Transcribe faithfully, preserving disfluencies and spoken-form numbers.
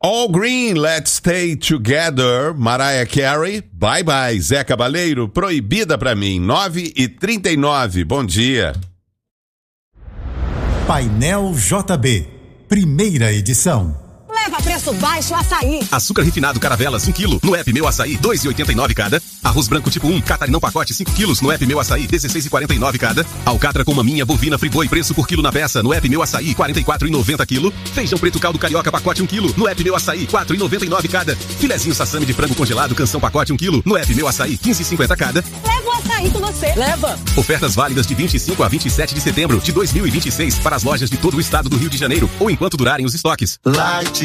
All Green, Let's Stay Together, Mariah Carey, Bye Bye, Zé Cabaleiro, Proibida Pra Mim, nove e trinta e nove, bom dia. Painel J B, primeira edição. Leva preço baixo açaí. Açúcar refinado Caravelas um quilo no app Meu Açaí dois e oitenta e nove cada. Arroz branco tipo um Catarinão pacote cinco quilos no app Meu Açaí dezesseis e quarenta e nove cada. Alcatra com maminha bovina Friboi preço por quilo na peça no app Meu Açaí quarenta e quatro e noventa quilo. Feijão preto caldo carioca pacote um quilo no app Meu Açaí quatro e noventa e nove cada. Filezinho sassami de frango congelado Canção pacote um quilo no app Meu Açaí quinze e cinquenta cada. Leva o açaí com você. Leva. Ofertas válidas de vinte e cinco a vinte e sete de setembro de dois mil e vinte e seis para as lojas de todo o estado do Rio de Janeiro ou enquanto durarem os estoques. Light